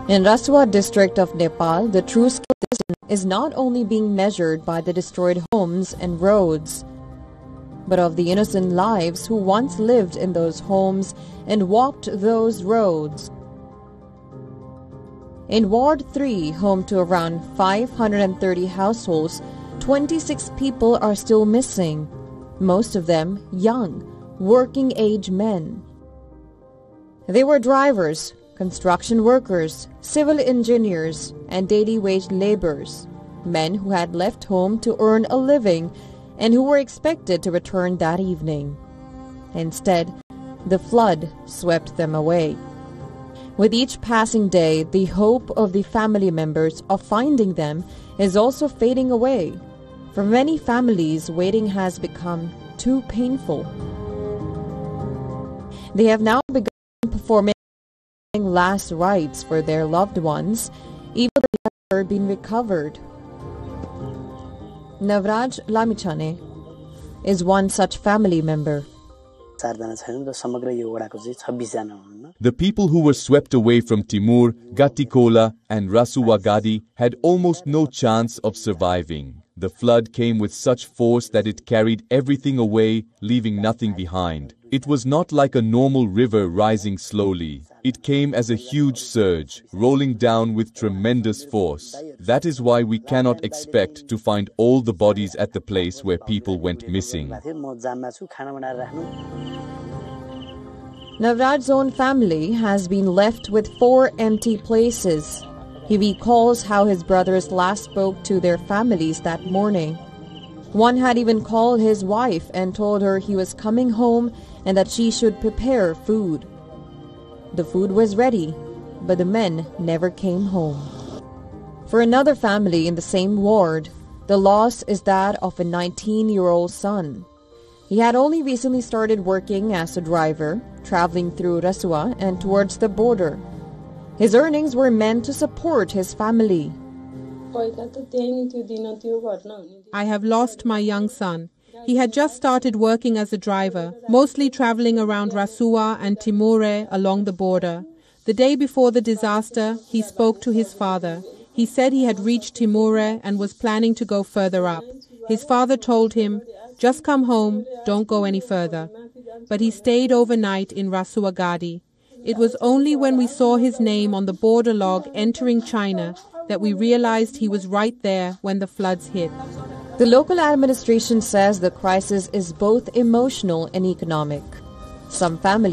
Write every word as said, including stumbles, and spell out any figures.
In Rasua district of Nepal, the true scale is not only being measured by the destroyed homes and roads, but of the innocent lives who once lived in those homes and walked those roads. In Ward three, home to around five hundred thirty households, twenty-six people are still missing, most of them young, working-age men. They were drivers, construction workers, civil engineers, and daily wage laborers, men who had left home to earn a living and who were expected to return that evening. Instead, the flood swept them away. With each passing day, the hope of the family members of finding them is also fading away. For many families, waiting has become too painful. They have now begun performing last rites for their loved ones, even though they have never been recovered. Navraj Lamichane is one such family member. The people who were swept away from Timur, Gatikola and Rasua Gadi had almost no chance of surviving. The flood came with such force that it carried everything away, leaving nothing behind. It was not like a normal river rising slowly. It came as a huge surge, rolling down with tremendous force. That is why we cannot expect to find all the bodies at the place where people went missing. Navraj's own family has been left with four empty places. He recalls how his brothers last spoke to their families that morning. One had even called his wife and told her he was coming home and that she should prepare food. The food was ready, but the men never came home. For another family in the same ward, the loss is that of a nineteen-year-old son. He had only recently started working as a driver, traveling through Rasua and towards the border. His earnings were meant to support his family. I have lost my young son. He had just started working as a driver, mostly traveling around Rasua and Timure along the border. The day before the disaster, he spoke to his father. He said he had reached Timure and was planning to go further up. His father told him, "Just come home, don't go any further." But he stayed overnight in Rasua Gadi. It was only when we saw his name on the border log entering China that we realized he was right there when the floods hit. The local administration says the crisis is both emotional and economic. Some families